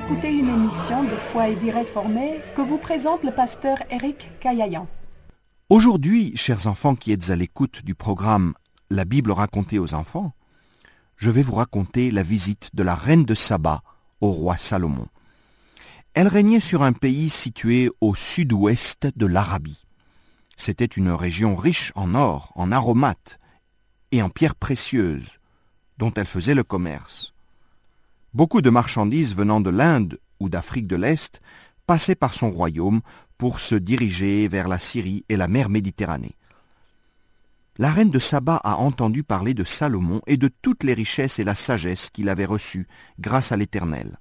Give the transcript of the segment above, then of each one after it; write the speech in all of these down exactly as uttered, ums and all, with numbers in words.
écoutez une émission de Foi et Vie Réformée que vous présente le pasteur Éric Caillayan. Aujourd'hui, chers enfants qui êtes à l'écoute du programme La Bible racontée aux enfants, je vais vous raconter la visite de la reine de Saba au roi Salomon. Elle régnait sur un pays situé au sud-ouest de l'Arabie. C'était une région riche en or, en aromates et en pierres précieuses, dont elle faisait le commerce. Beaucoup de marchandises venant de l'Inde ou d'Afrique de l'Est passaient par son royaume pour se diriger vers la Syrie et la mer Méditerranée. La reine de Saba a entendu parler de Salomon et de toutes les richesses et la sagesse qu'il avait reçues grâce à l'Éternel.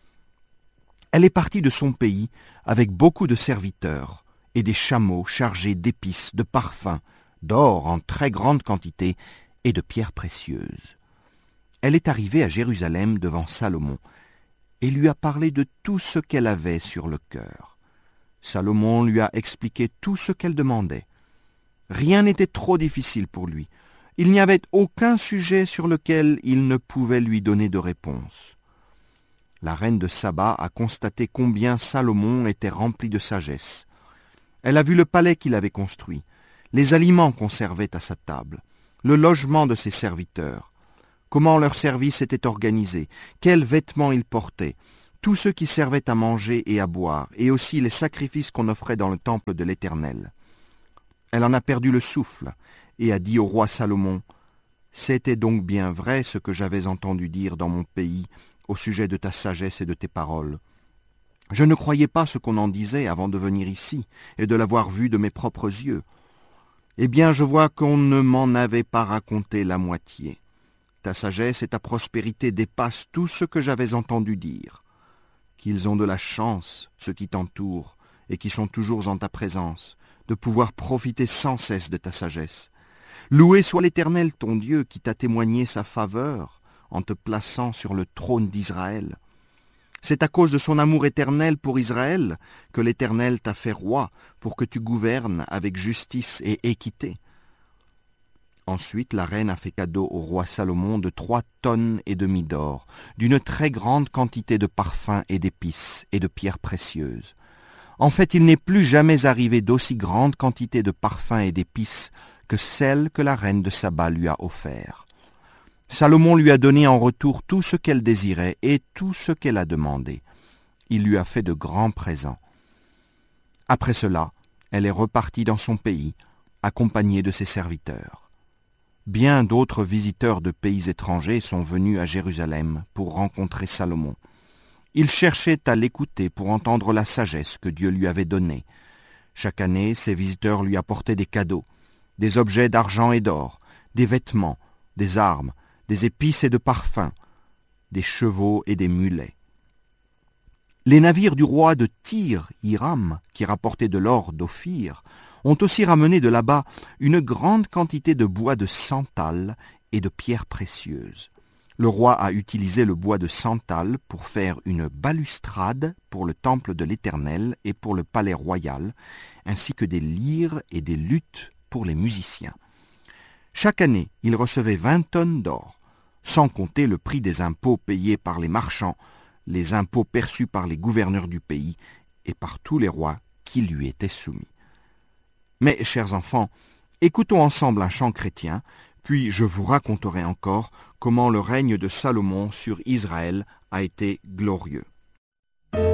Elle est partie de son pays avec beaucoup de serviteurs et des chameaux chargés d'épices, de parfums, d'or en très grande quantité et de pierres précieuses. Elle est arrivée à Jérusalem devant Salomon et lui a parlé de tout ce qu'elle avait sur le cœur. Salomon lui a expliqué tout ce qu'elle demandait. Rien n'était trop difficile pour lui. Il n'y avait aucun sujet sur lequel il ne pouvait lui donner de réponse. La reine de Saba a constaté combien Salomon était rempli de sagesse. Elle a vu le palais qu'il avait construit, les aliments qu'on servait à sa table, le logement de ses serviteurs, comment leur service était organisé, quels vêtements ils portaient, tout ce qui servait à manger et à boire, et aussi les sacrifices qu'on offrait dans le temple de l'Éternel. Elle en a perdu le souffle et a dit au roi Salomon, « C'était donc bien vrai ce que j'avais entendu dire dans mon pays au sujet de ta sagesse et de tes paroles. Je ne croyais pas ce qu'on en disait avant de venir ici et de l'avoir vu de mes propres yeux. Eh bien, je vois qu'on ne m'en avait pas raconté la moitié. Ta sagesse et ta prospérité dépassent tout ce que j'avais entendu dire. Qu'ils ont de la chance, ceux qui t'entourent, et qui sont toujours en ta présence, de pouvoir profiter sans cesse de ta sagesse. Loué soit l'Éternel, ton Dieu, qui t'a témoigné sa faveur en te plaçant sur le trône d'Israël. C'est à cause de son amour éternel pour Israël que l'Éternel t'a fait roi pour que tu gouvernes avec justice et équité. » Ensuite, la reine a fait cadeau au roi Salomon de trois tonnes et demie d'or, d'une très grande quantité de parfums et d'épices et de pierres précieuses. En fait, il n'est plus jamais arrivé d'aussi grande quantité de parfums et d'épices que celle que la reine de Saba lui a offert. Salomon lui a donné en retour tout ce qu'elle désirait et tout ce qu'elle a demandé. Il lui a fait de grands présents. Après cela, elle est repartie dans son pays, accompagnée de ses serviteurs. Bien d'autres visiteurs de pays étrangers sont venus à Jérusalem pour rencontrer Salomon. Ils cherchaient à l'écouter pour entendre la sagesse que Dieu lui avait donnée. Chaque année, ces visiteurs lui apportaient des cadeaux, des objets d'argent et d'or, des vêtements, des armes, des épices et de parfums, des chevaux et des mulets. Les navires du roi de Tyr, Hiram, qui rapportaient de l'or d'Ophir, ont aussi ramené de là-bas une grande quantité de bois de santal et de pierres précieuses. Le roi a utilisé le bois de santal pour faire une balustrade pour le temple de l'Éternel et pour le palais royal, ainsi que des lyres et des luths pour les musiciens. Chaque année, il recevait vingt tonnes d'or, sans compter le prix des impôts payés par les marchands, les impôts perçus par les gouverneurs du pays et par tous les rois qui lui étaient soumis. Mais, chers enfants, écoutons ensemble un chant chrétien, puis je vous raconterai encore comment le règne de Salomon sur Israël a été glorieux.